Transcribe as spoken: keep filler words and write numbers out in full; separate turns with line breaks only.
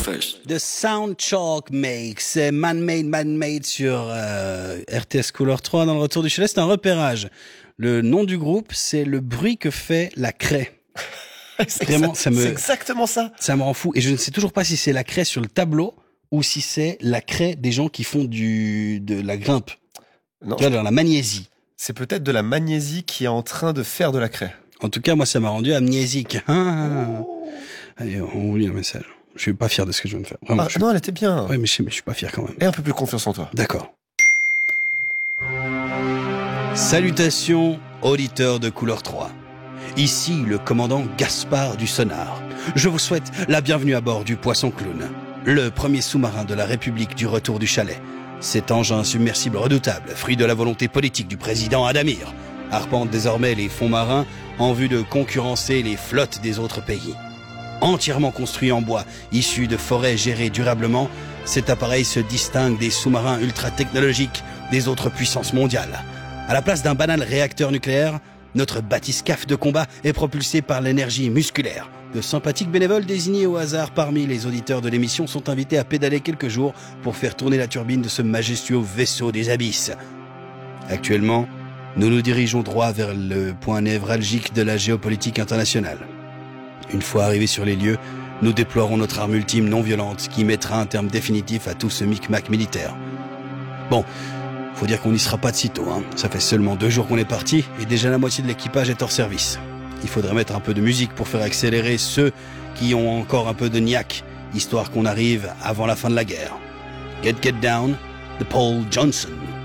fraîche.
The Sound Chalk Makes, c'est Man-Made, Man-Made sur euh, R T S Couleur trois dans le retour du chalet. C'est un repérage. Le nom du groupe, c'est le bruit que fait la craie.
c'est
Vraiment,
exact,
ça me,
c'est exactement ça.
Ça me rend fou. Et je ne sais toujours pas si c'est la craie sur le tableau ou si c'est la craie des gens qui font du de la grimpe.
Non,
tu vois, dans la magnésie.
C'est peut-être de la magnésie qui est en train de faire de la craie.
En tout cas, moi, ça m'a rendu amnésique. Ah. Allez, on lit le message. Je suis pas fier de ce que je viens de faire. Vraiment,
Ah,
je suis...
Non, elle était bien.
Oui, mais je, mais je suis pas fier quand même.
Et un peu plus confiance en toi.
D'accord. Salutations, auditeurs de Couleur trois. Ici, le commandant Gaspard du Sonar. Je vous souhaite la bienvenue à bord du Poisson Clown, le premier sous-marin de la République du retour du chalet. Cet engin submersible redoutable, fruit de la volonté politique du président Adamir, arpente désormais les fonds marins en vue de concurrencer les flottes des autres pays. Entièrement construit en bois, issu de forêts gérées durablement, cet appareil se distingue des sous-marins ultra-technologiques des autres puissances mondiales. À la place d'un banal réacteur nucléaire, notre bathyscaphe de combat est propulsé par l'énergie musculaire. De sympathiques bénévoles désignés au hasard parmi les auditeurs de l'émission sont invités à pédaler quelques jours pour faire tourner la turbine de ce majestueux vaisseau des abysses. Actuellement, nous nous dirigeons droit vers le point névralgique de la géopolitique internationale. Une fois arrivés sur les lieux, nous déploierons notre arme ultime non violente qui mettra un terme définitif à tout ce micmac militaire. Bon, faut dire qu'on n'y sera pas de sitôt, hein. Ça fait seulement deux jours qu'on est parti et déjà la moitié de l'équipage est hors service. Il faudrait mettre un peu de musique pour faire accélérer ceux qui ont encore un peu de niaque, histoire qu'on arrive avant la fin de la guerre. Get Get Down, de Paul Johnson.